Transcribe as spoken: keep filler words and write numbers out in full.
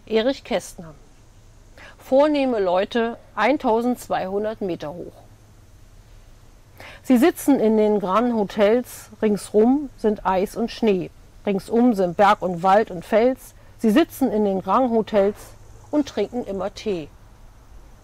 Erich Kästner. Vornehme Leute eintausendzweihundert Meter hoch. Sie sitzen in den Grand Hotels, ringsrum sind Eis und Schnee, ringsum sind Berg und Wald und Fels. Sie sitzen in den Grand Hotels und trinken immer Tee.